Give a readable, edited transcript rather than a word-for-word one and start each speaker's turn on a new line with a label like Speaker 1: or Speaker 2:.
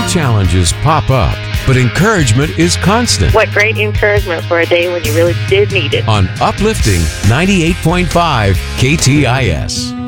Speaker 1: challenges pop up, but encouragement is constant.
Speaker 2: What great encouragement for a day when you really did need it.
Speaker 1: On Uplifting 98.5 KTIS.